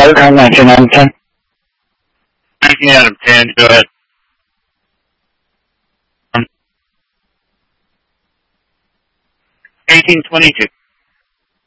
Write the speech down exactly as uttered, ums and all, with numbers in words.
out of nineteen out of ten. nineteen out of ten, go ahead. eighteen twenty-two.